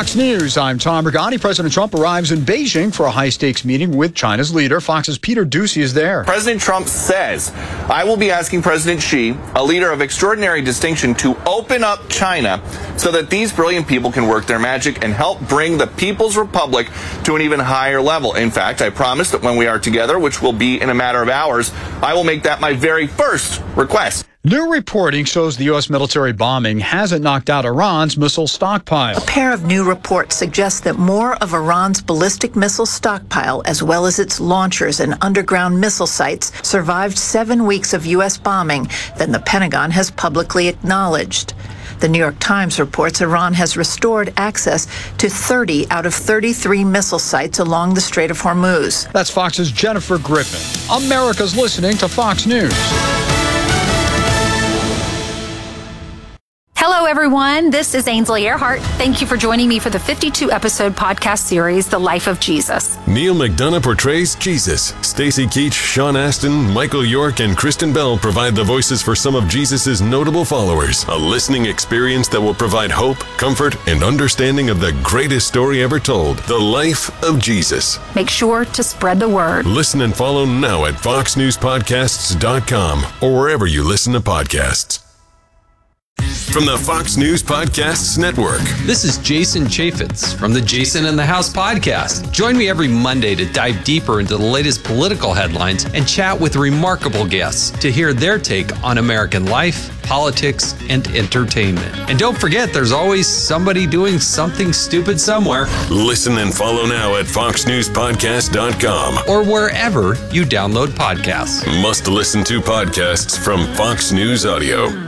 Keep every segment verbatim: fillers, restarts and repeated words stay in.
Fox News, I'm Tom Regani. President Trump arrives in Beijing for a high-stakes meeting with China's leader. Fox's Peter Ducey is there. President Trump says, I will be asking President Xi, a leader of extraordinary distinction, to open up China so that these brilliant people can work their magic and help bring the People's Republic to an even higher level. In fact, I promise that when we are together, which will be in a matter of hours, I will make that my very first request. New reporting shows the U S military bombing hasn't knocked out Iran's missile stockpile. A pair of new reports suggest that more of Iran's ballistic missile stockpile, as well as its launchers and underground missile sites, survived seven weeks of U S bombing than the Pentagon has publicly acknowledged. The New York Times reports Iran has restored access to thirty out of thirty-three missile sites along the Strait of Hormuz. That's Fox's Jennifer Griffin. America's listening to Fox News. Hello, everyone. This is Ainsley Earhart. Thank you for joining me for the fifty-two episode podcast series, The Life of Jesus. Neil McDonough portrays Jesus. Stacy Keach, Sean Astin, Michael York, and Kristen Bell provide the voices for some of Jesus' notable followers. A listening experience that will provide hope, comfort, and understanding of the greatest story ever told, The Life of Jesus. Make sure to spread the word. Listen and follow now at fox news podcasts dot com or wherever you listen to podcasts. From the Fox News Podcasts Network. This is Jason Chaffetz from the Jason in the House podcast. Join me every Monday to dive deeper into the latest political headlines and chat with remarkable guests to hear their take on American life, politics, and entertainment. And don't forget, there's always somebody doing something stupid somewhere. Listen and follow now at fox news podcast dot com or wherever you download podcasts. Must listen to podcasts from Fox News Audio.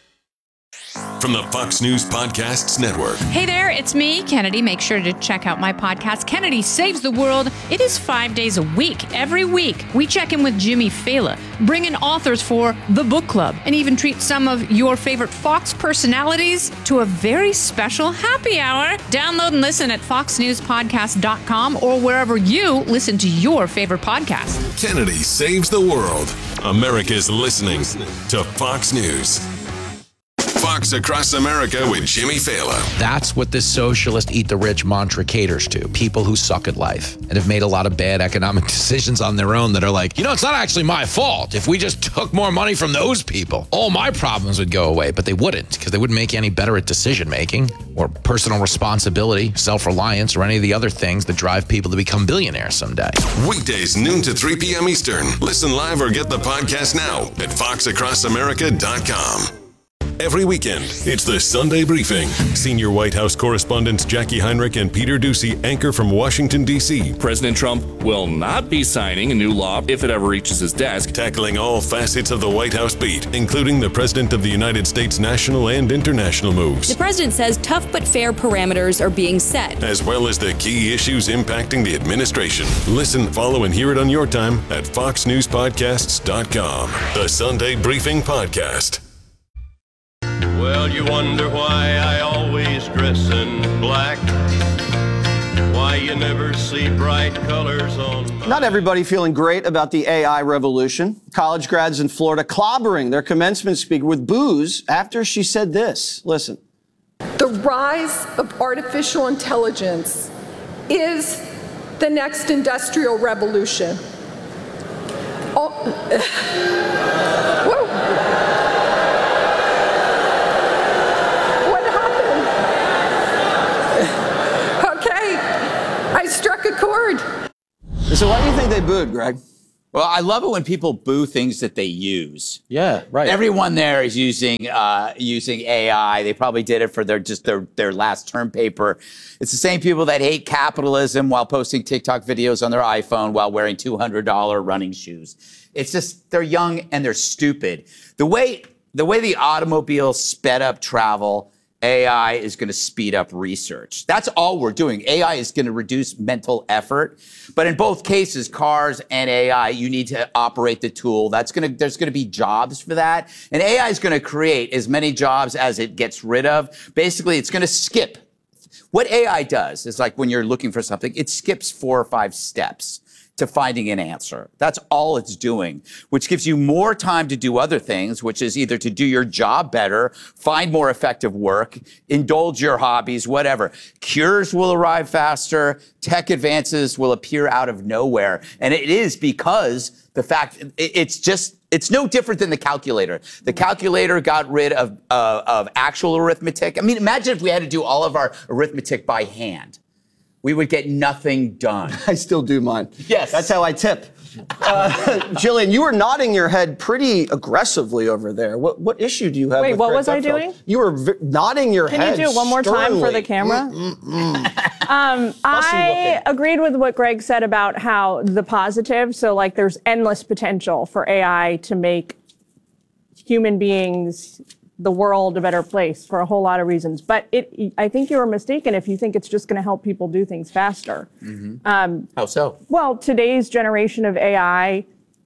From the Fox News Podcasts Network. Hey there, it's me, Kennedy. Make sure to check out my podcast, Kennedy Saves the World. It is five days a week. Every week, we check in with Jimmy Fallon, bring in authors for the book club, and even treat some of your favorite Fox personalities to a very special happy hour. Download and listen at fox news podcast dot com or wherever you listen to your favorite podcast. Kennedy Saves the World. America's listening to Fox News. Fox Across America with Jimmy Fallon. That's what this socialist eat the rich mantra caters to. People who suck at life and have made a lot of bad economic decisions on their own that are like, you know, it's not actually my fault. If we just took more money from those people, all my problems would go away. But they wouldn't, because they wouldn't make you any better at decision making or personal responsibility, self-reliance, or any of the other things that drive people to become billionaires someday. Weekdays, noon to three p.m. Eastern. Listen live or get the podcast now at fox across america dot com. Every weekend, it's the Sunday Briefing. Senior White House correspondents Jackie Heinrich and Peter Ducey anchor from Washington, D C President Trump will not be signing a new law if it ever reaches his desk. Tackling all facets of the White House beat, including the President of the United States' national and international moves. The President says tough but fair parameters are being set, as well as the key issues impacting the administration. Listen, follow, and hear it on your time at fox news podcasts dot com. The Sunday Briefing Podcast. Well, you wonder why I always dress in black, why you never see bright colors on my... Not everybody feeling great about the A I revolution. College grads in Florida clobbering their commencement speaker with booze after she said this. Listen. The rise of artificial intelligence is the next industrial revolution. Oh, whoa. I struck a chord. So why do you think they booed, Greg? Well, I love it when people boo things that they use. Yeah, right. Everyone there is using uh, using A I. They probably did it for their just their their last term paper. It's the same people that hate capitalism while posting TikTok videos on their iPhone while wearing two hundred dollars running shoes. It's just they're young and they're stupid. The way the way the automobile sped up travel, A I is going to speed up research. That's all we're doing. A I is going to reduce mental effort. But in both cases, cars and A I, you need to operate the tool. That's going to, there's going to be jobs for that. And A I is going to create as many jobs as it gets rid of. Basically, it's going to skip. What A I does is like when you're looking for something, it skips four or five steps. to finding an answer. That's all it's doing, which gives you more time to do other things, which is either to do your job better, find more effective work, indulge your hobbies, whatever. Cures will arrive faster. Tech advances will appear out of nowhere. And it is because the fact, it's just, it's no different than the calculator. The calculator got rid of, uh, of actual arithmetic. I mean, imagine if we had to do all of our arithmetic by hand. We would get nothing done. I still do mine. Yes. That's how I tip. Uh, Jillian, you were nodding your head pretty aggressively over there. What what issue do you have? Wait, with what Greg was I Gutfeld? doing? You were v- nodding your Can head. Can you do it one more sternly. time for the camera? um, I agreed with what Greg said about how the positive, so like there's endless potential for A I to make human beings, the world, a better place for a whole lot of reasons. But it, I think you were mistaken if you think it's just going to help people do things faster. Mm-hmm. Um, How so? Well, today's generation of A I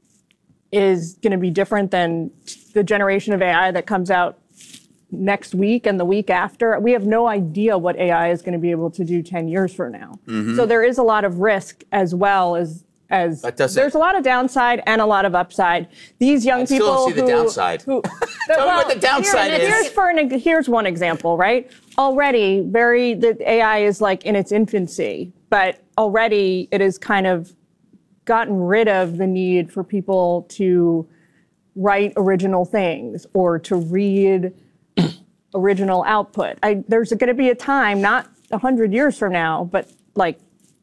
is going to be different than the generation of A I that comes out next week and the week after. We have no idea what A I is going to be able to do ten years from now. Mm-hmm. So there is a lot of risk as well as As there's a lot of downside and a lot of upside. These young I still people don't see the who, downside. who Tell me what the downside here, is. Here's for an, here's one example, right? Already, very the A I is like in its infancy, but already it has kind of gotten rid of the need for people to write original things or to read original output. I, there's going to be a time, not a hundred years from now, but like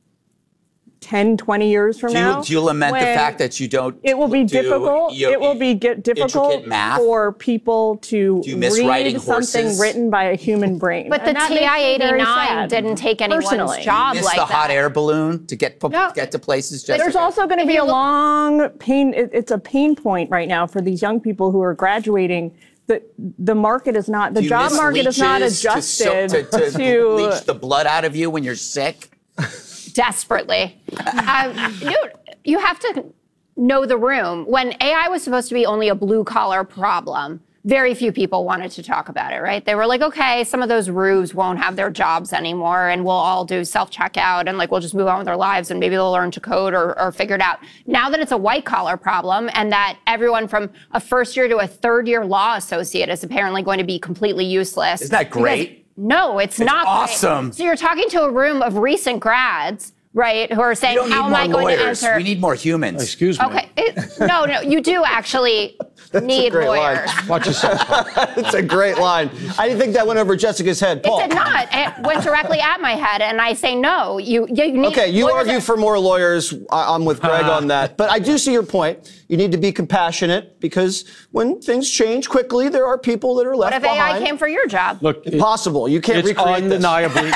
ten, twenty years from do you, now. Do you lament the when fact that you don't It will be do, difficult. you know, it will be get difficult intricate math? for people to Do you miss riding read something horses? written by a human brain. But the And that T makes I me very eighty-nine sad, didn't take anyone's personally. job Miss like the that. hot air balloon to get to get to places. Jessica? There's also going to be a long pain. It, it's a pain point right now for these young people who are graduating. The the market is not the Do you job miss market is not leeches to adjusted soak- to, to, to leach the blood out of you when you're sick. Desperately. uh, you, you have to know the room. When A I was supposed to be only a blue-collar problem, very few people wanted to talk about it, right? They were like, okay, some of those rubes won't have their jobs anymore, and we'll all do self-checkout, and like we'll just move on with our lives, and maybe they'll learn to code or, or figure it out. Now that it's a white-collar problem, and that everyone from a first-year to a third-year law associate is apparently going to be completely useless. Isn't that great? Because, no, it's, It's not great. awesome. So you're talking to a room of recent grads, right, who are We saying, don't need how am more I going lawyers. to answer? We need more humans. Excuse me. Okay, it, no, no, you do actually need great line. lawyers. Watch yourself. It's a great line. I didn't think that went over Jessica's head. Paul. It did not. It went directly at my head, and I say no. You, you need Okay, you lawyers argue are- for more lawyers. I- I'm with Greg on that. But I do see your point. You need to be compassionate because when things change quickly, there are people that are What left if A I behind. came for your job? Look, it- Impossible. You can't it's recreate this. undeniably.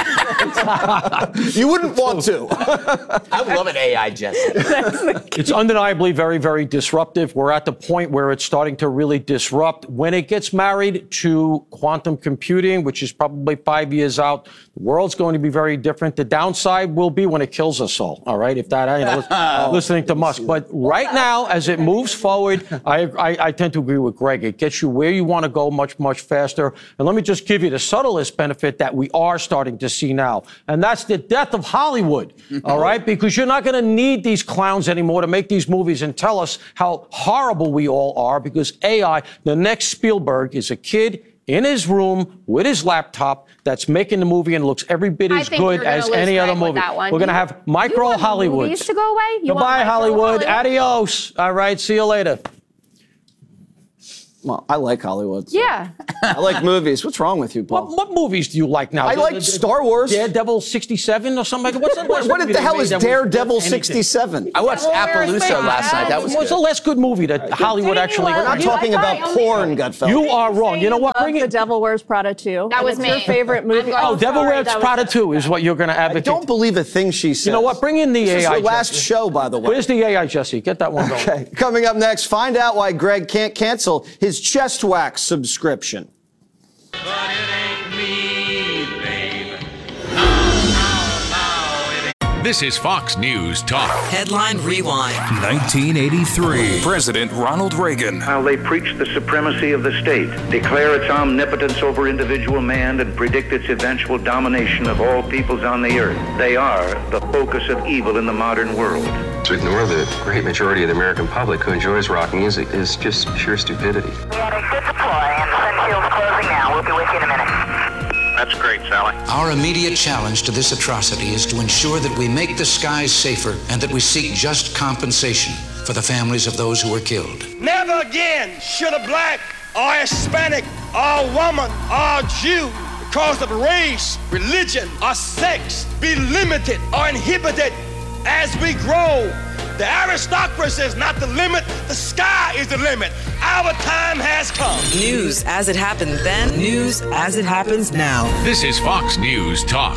You wouldn't want to. I love an A I, Jesse. It's undeniably very, very disruptive. We're at the point where it's starting to really disrupt. When it gets married to quantum computing, which is probably five years out, the world's going to be very different. The downside will be when it kills us all, all right? If that, you know, lis- listening to Musk. But right now, as it moves forward, I, I, I tend to agree with Greg. It gets you where you want to go much, much faster. And let me just give you the subtlest benefit that we are starting to see now. And that's the death of Hollywood, all right? Because you're not going to need these clowns anymore to make these movies and tell us how horrible we all are, because A I, the next Spielberg, is a kid in his room with his laptop that's making the movie and looks every bit I as think good you're gonna as lose any Greg other with movie. that one. We're going to You- have micro you want Hollywoods. movies to go away? You want Goodbye, micro Hollywood. Hollywood? Adios. All right, see you later. Well, I like Hollywood. so- Yeah. I like movies. What's wrong with you, Paul? What, what movies do you like now? I like Star Wars. Daredevil sixty-seven or something like that. What's that? What, what the hell is Daredevil anything? sixty-seven? I watched Appaloosa last night. That was What's the good. last good movie that Hollywood actually? We're not You- talking I about thought- porn, Gutfeld. You are wrong. You know what? Love Bring The it. Devil Wears Prada two. That and was it's your me. favorite movie. I'm Oh, going- Devil sorry, Wears that was- Prada two is what you're going to I advocate. don't believe a thing she says. You know what? Bring in the This is A I. the last Jesse. show, by the way. Where's the A I, Jesse? Get that one going. Okay, coming up next, find out why Greg can't cancel his chest wax subscription. This is Fox News Talk. Headline Rewind. nineteen eighty-three. President Ronald Reagan. How they preach the supremacy of the state, declare its omnipotence over individual man, and predict its eventual domination of all peoples on the earth. They are the focus of evil in the modern world. To ignore the great majority of the American public who enjoys rock music is just pure stupidity. We had a good deploy, and the sun shield's closing now. We'll be with you in a minute. That's great, Sally. Our immediate challenge to this atrocity is to ensure that we make the skies safer and that we seek just compensation for the families of those who were killed. Never again should a black or Hispanic or woman or Jew, because of race, religion, or sex, be limited or inhibited as we grow. The aristocracy is not the limit, the sky is the limit. Our time has come. News as it happened then, news as it happens now. This is Fox News Talk.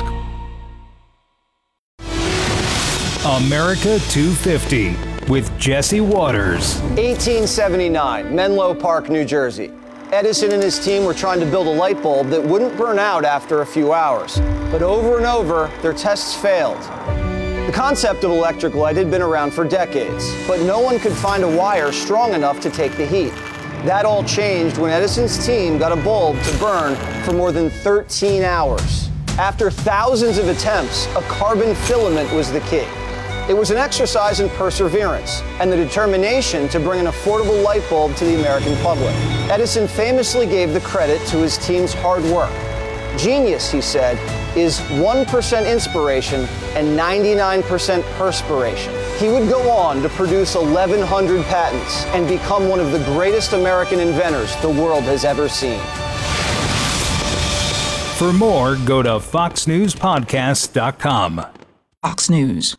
America two fifty with Jesse Waters. eighteen seventy-nine, Menlo Park, New Jersey. Edison and his team were trying to build a light bulb that wouldn't burn out after a few hours. But over and over, their tests failed. The concept of electric light had been around for decades, but no one could find a wire strong enough to take the heat. That all changed when Edison's team got a bulb to burn for more than thirteen hours. After thousands of attempts, a carbon filament was the key. It was an exercise in perseverance and the determination to bring an affordable light bulb to the American public. Edison famously gave the credit to his team's hard work. Genius, he said, is one percent inspiration and ninety-nine percent perspiration. He would go on to produce eleven hundred patents and become one of the greatest American inventors the world has ever seen. For more, go to fox news podcast dot com. Fox News.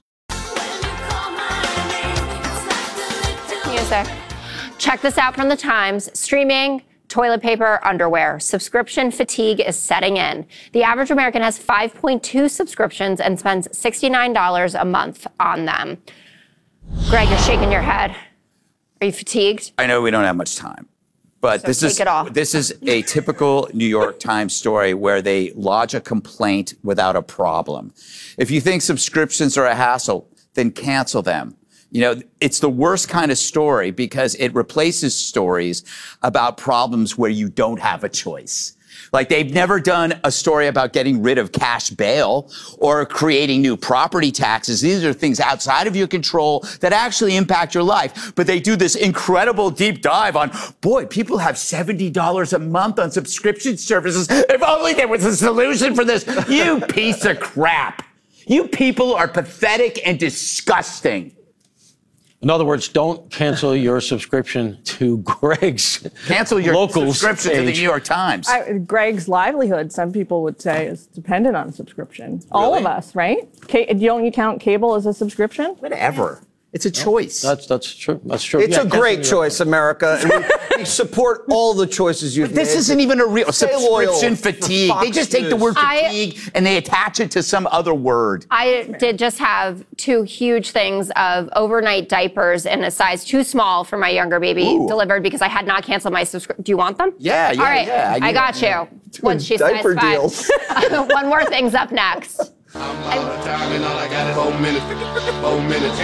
Music. Check this out from the Times. Streaming, toilet paper, underwear. Subscription fatigue is setting in. The average American has five point two subscriptions and spends sixty-nine dollars a month on them. Greg, you're shaking your head. Are you fatigued? I know we don't have much time, but So this take is it off. this is a typical New York Times story where they lodge a complaint without a problem. If you think subscriptions are a hassle, then cancel them. You know, it's the worst kind of story because it replaces stories about problems where you don't have a choice. Like they've never done a story about getting rid of cash bail or creating new property taxes. These are things outside of your control that actually impact your life. But they do this incredible deep dive on, boy, people have seventy dollars a month on subscription services. If only there was a solution for this. You piece of crap. You people are pathetic and disgusting. In other words, don't cancel your subscription to Greg's Cancel your local subscription to the page. New York Times. I, Greg's livelihood, some people would say, is dependent on subscription. All of us, right? Ca- don't you count cable as a subscription? Whatever. It's a choice. That's that's true. That's true. It's Yeah, a great cancel your- choice, America. And we, we support all the choices you've But this made. isn't even a real Stay loyal subscription to fatigue. They Fox just take the News. word I- fatigue and they attach it to some other word. I did just have two huge things of overnight diapers in a size too small for my younger baby Ooh. delivered because I had not canceled my subscription. Do you want them? Yeah, yeah, All right, yeah, I I, need got it. you. Once she's diaper size five. deals. One more thing's up next. I'm out of time and all I got is four minutes. Four minutes.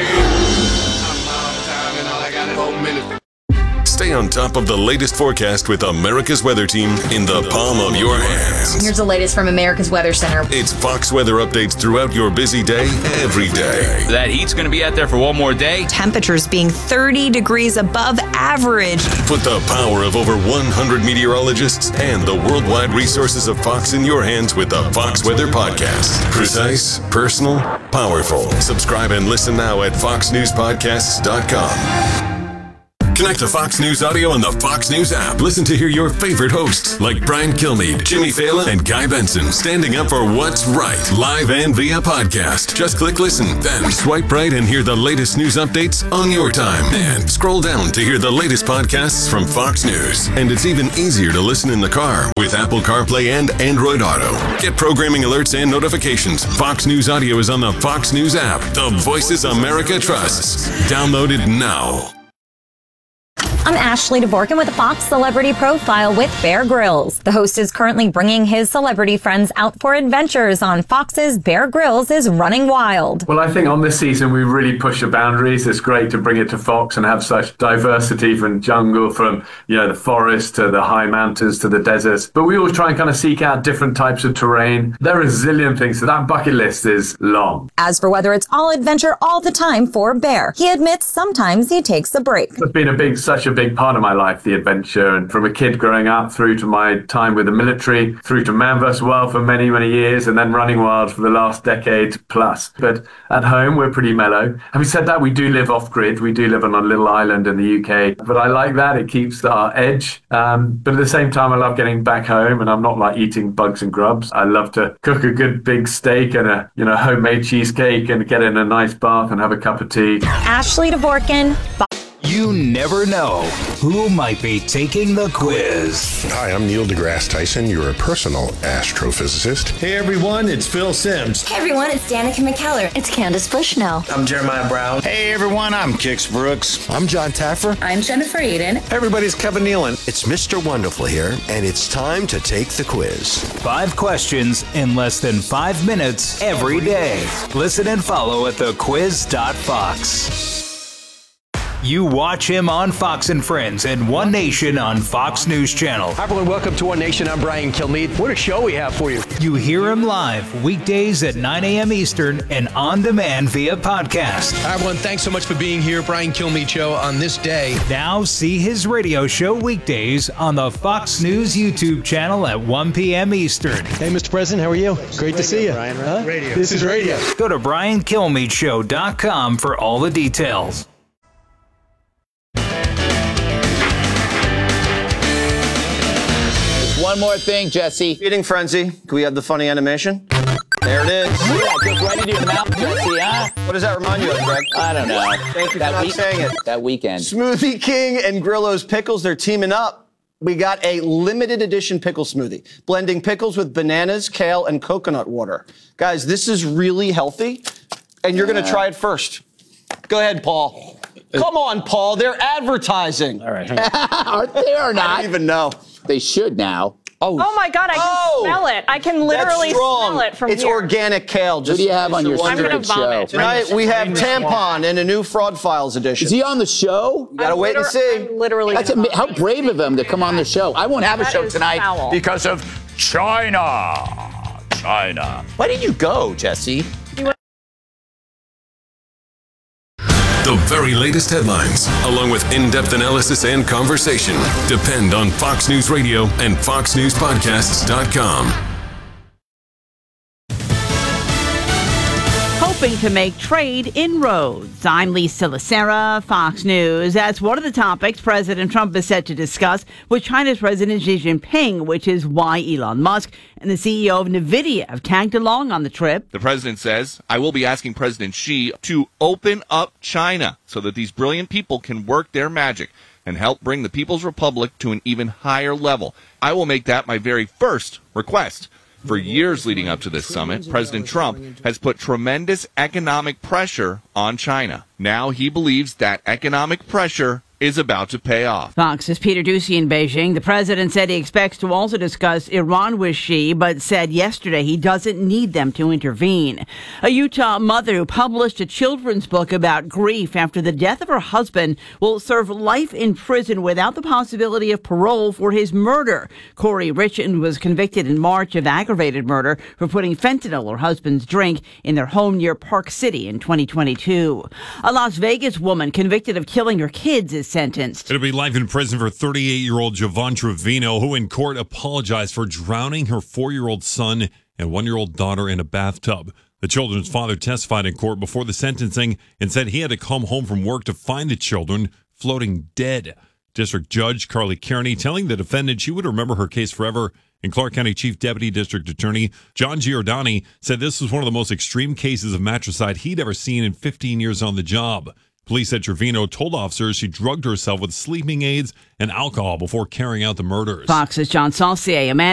I'm out of time and all I got is four minutes. Stay on top of the latest forecast with America's Weather Team in the palm of your hands. Here's the latest from America's Weather Center. It's Fox weather updates throughout your busy day, every day. That heat's going to be out there for one more day. Temperatures being thirty degrees above average. Put the power of over one hundred meteorologists and the worldwide resources of Fox in your hands with the Fox Weather Podcast. Precise, personal, powerful. Subscribe and listen now at fox news podcasts dot com. Connect to Fox News Audio on the Fox News app. Listen to hear your favorite hosts like Brian Kilmeade, Jimmy Fallon, and Guy Benson standing up for what's right, live and via podcast. Just click listen, then swipe right and hear the latest news updates on your time. And scroll down to hear the latest podcasts from Fox News. And it's even easier to listen in the car with Apple CarPlay and Android Auto. Get programming alerts and notifications. Fox News Audio is on the Fox News app. The voices America trusts. Download it now. I'm Ashley DeVorkin with a Fox Celebrity Profile with Bear Grylls. The host is currently bringing his celebrity friends out for adventures on Fox's Bear Grylls is Running Wild. Well, I think on this season we really push the boundaries. It's great to bring it to Fox and have such diversity from jungle, from, you know, the forest to the high mountains to the deserts. But we always try and kind of seek out different types of terrain. There are a zillion things, so that bucket list is long. As for whether it's all adventure all the time for Bear, he admits sometimes he takes a break. It's been a big, such a big part of my life, the adventure, and from a kid growing up through to my time with the military, through to Man versus. Wild for many, many years, and then Running Wild for the last decade plus. But at home, we're pretty mellow. Having said that, we do live off-grid. We do live on a little island in the U K. But I like that. It keeps our edge. Um, but at the same time, I love getting back home, and I'm not like eating bugs and grubs. I love to cook a good big steak and a, you know, homemade cheesecake and get in a nice bath and have a cup of tea. Ashley DeVorkin. You never know who might be taking the quiz. Hi, I'm Neil deGrasse Tyson, your personal astrophysicist. Hey everyone, it's Phil Simms. Hey everyone, it's Danica McKellar. It's Candace Bushnell. I'm Jeremiah Brown. Hey everyone, I'm Kix Brooks. I'm John Taffer. I'm Jennifer Aiden. Hey everybody, it's Kevin Nealon. It's Mister Wonderful here, and it's time to take the quiz. Five questions in less than five minutes every day. Listen and follow at the quiz dot fox. You watch him on Fox and Friends and One Nation on Fox News Channel. Hi everyone, welcome to One Nation. I'm Brian Kilmeade. What a show we have for you. You hear him live weekdays at nine a.m. Eastern and on demand via podcast. Hi everyone, thanks so much for being here. Brian Kilmeade Show on this day. Now see his radio show weekdays on the Fox News YouTube channel at one p.m. Eastern. Hey Mister President, how are you? Great radio, to see you. Brian, right? Huh? Radio. This is radio. Go to brian kilmeade show dot com for all the details. One more thing, Jesse. Feeding frenzy. Can we have the funny animation? There it is. Yeah, just right into your mouth, Jesse, huh? What does that remind you of, Greg? I don't know. Thank you that for not week- saying it. That weekend. Smoothie King and Grillo's Pickles, they're teaming up. We got a limited edition pickle smoothie, blending pickles with bananas, kale, and coconut water. Guys, this is really healthy, and you're yeah. going to try it first. Go ahead, Paul. Come on, Paul. They're advertising. All right. Aren't they or not? I don't even know. They should now. Oh, oh my God, I can oh, smell it. I can literally smell it from it's here. It's organic kale. Just Who do you have on your I'm going to vomit. Tonight we have Tampon in a new Fraud Files edition. Is he on the show? You gotta I'm wait and see. I'm literally That's a, how brave of him to come on the show. I won't have a that show tonight foul. because of China. China. Why did you go, Jesse? The very latest headlines, along with in-depth analysis and conversation, depend on Fox News Radio and fox news podcasts dot com. Hoping to make trade inroads. I'm Lisa Lacera, Fox News. That's one of the topics President Trump is set to discuss with China's President Xi Jinping, which is why Elon Musk and the C E O of NVIDIA have tagged along on the trip. The president says, I will be asking President Xi to open up China so that these brilliant people can work their magic and help bring the People's Republic to an even higher level. I will make that my very first request. For years leading up to this summit, President Trump has put tremendous economic pressure on China. Now he believes that economic pressure is about to pay off. Fox's Peter Doocy in Beijing. The president said he expects to also discuss Iran with Xi, but said yesterday he doesn't need them to intervene. A Utah mother who published a children's book about grief after the death of her husband will serve life in prison without the possibility of parole for his murder. Corey Richon was convicted in March of aggravated murder for putting fentanyl, her husband's drink, in their home near Park City in twenty twenty-two. A Las Vegas woman convicted of killing her kids is sentenced. It'll be life in prison for thirty-eight-year-old Javon Trevino, who in court apologized for drowning her four-year-old son and one-year-old daughter in a bathtub. The children's father testified in court before the sentencing and said he had to come home from work to find the children floating dead. District Judge Carly Kearney telling the defendant she would remember her case forever. And Clark County Chief Deputy District Attorney John Giordani said this was one of the most extreme cases of matricide he'd ever seen in fifteen years on the job. Police said Trevino told officers she drugged herself with sleeping aids and alcohol before carrying out the murders. Fox's John Saucier, a man